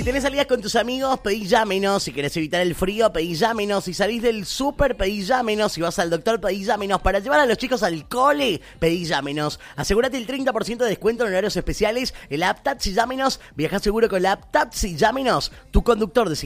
Si tenés salidas con tus amigos, pedí Llámenos. Si querés evitar el frío, pedí Llámenos. Si salís del súper, pedí Llámenos. Si vas al doctor, pedí Llámenos. Para llevar a los chicos al cole, pedí Llámenos. Asegúrate el 30% de descuento en horarios especiales. El app Taxi Llámenos. Viaja seguro con la app Taxi Llámenos. Tu conductor de